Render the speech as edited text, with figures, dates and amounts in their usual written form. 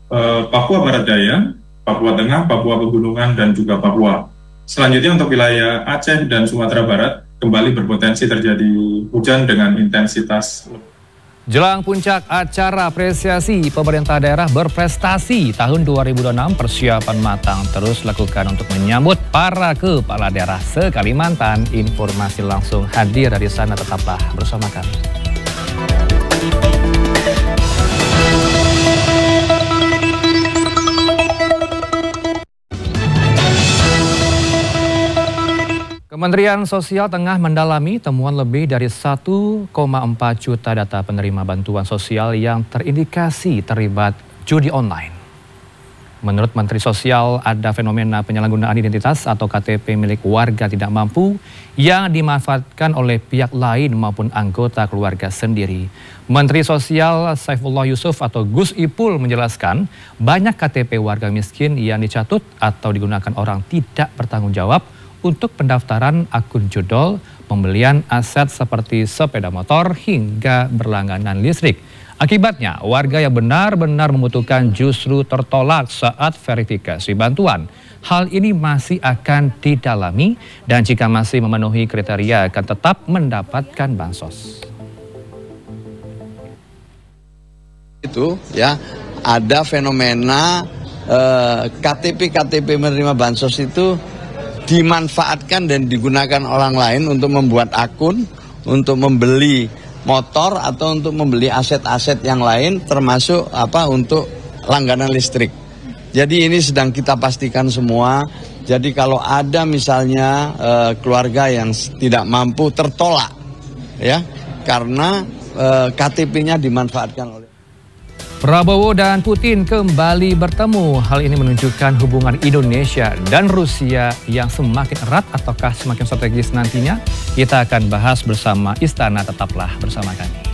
Papua Barat Daya, Papua Tengah, Papua Pegunungan, dan juga Papua. Selanjutnya untuk wilayah Aceh dan Sumatera Barat kembali berpotensi terjadi hujan dengan intensitas. Jelang puncak acara apresiasi pemerintah daerah berprestasi tahun 2026, persiapan matang terus lakukan untuk menyambut para kepala daerah se-Kalimantan. Informasi langsung hadir dari sana, tetaplah bersama kami. Kementerian Sosial tengah mendalami temuan lebih dari 1,4 juta data penerima bantuan sosial yang terindikasi terlibat judi online. Menurut Menteri Sosial, ada fenomena penyalahgunaan identitas atau KTP milik warga tidak mampu yang dimanfaatkan oleh pihak lain maupun anggota keluarga sendiri. Menteri Sosial Saifullah Yusuf atau Gus Ipul menjelaskan, banyak KTP warga miskin yang dicatut atau digunakan orang tidak bertanggung jawab untuk pendaftaran akun jodol, pembelian aset seperti sepeda motor hingga berlangganan listrik. Akibatnya, warga yang benar-benar membutuhkan justru tertolak saat verifikasi bantuan. Hal ini masih akan didalami dan jika masih memenuhi kriteria akan tetap mendapatkan bansos. Itu ya, ada fenomena KTP menerima bansos itu dimanfaatkan dan digunakan orang lain untuk membuat akun, untuk membeli motor atau untuk membeli aset-aset yang lain, termasuk untuk langganan listrik. Jadi ini sedang kita pastikan semua. Jadi kalau ada misalnya keluarga yang tidak mampu tertolak, ya, karena KTP-nya dimanfaatkan oleh. Prabowo dan Putin kembali bertemu. Hal ini menunjukkan hubungan Indonesia dan Rusia yang semakin erat ataukah semakin strategis nantinya? Kita akan bahas bersama Istana, tetaplah bersama kami.